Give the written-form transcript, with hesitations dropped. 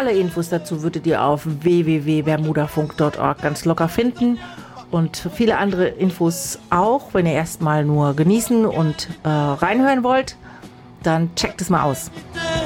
Alle Infos dazu würdet ihr auf www.bermudafunk.org ganz locker finden und viele andere Infos auch. Wenn ihr erstmal nur genießen und reinhören wollt, dann checkt es mal aus.